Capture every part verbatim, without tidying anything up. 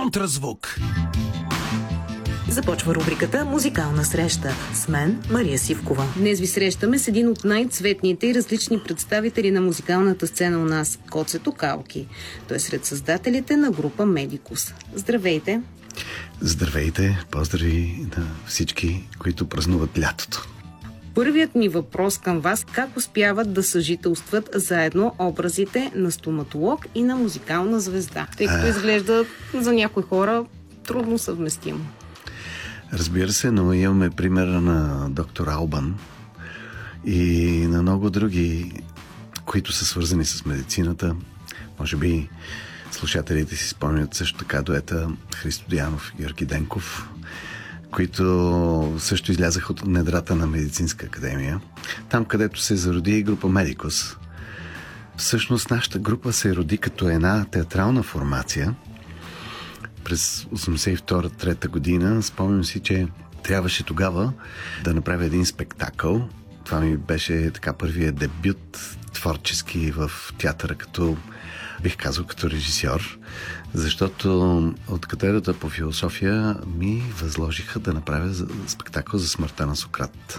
Контразвук. Започва рубриката «Музикална среща» с мен, Мария Сивкова. Днес ви срещаме с един от най-цветните и различни представители на музикалната сцена у нас – Коцето Калки. Той е сред създателите на група Медикус. Здравейте! Здравейте! Поздрави на всички, които празнуват лятото. Първият ми въпрос към вас – как успяват да съжителстват заедно образите на стоматолог и на музикална звезда? Тъй като изглежда за някои хора трудно съвместимо. Разбира се, но имаме примера на доктор Албан и на много други, които са свързани с медицината. Може би слушателите си спомнят също така дуета Христо Диянов и Георги Денков, които също излязаха от недрата на Медицинска академия. Там, където се зароди група Медикус. Всъщност нашата група се роди като една театрална формация. През осемдесет и втора трета година спомням си, че трябваше тогава да направя един спектакъл. Това ми беше така първият дебют творчески в театъра, като бих казал като режисьор, защото от катедрата по философия ми възложиха да направя спектакъл за смъртта на Сократ.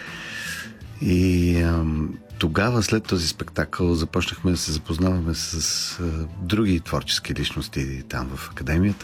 И ам, тогава, след този спектакъл, започнахме да се запознаваме с а, други творчески личности там в академията.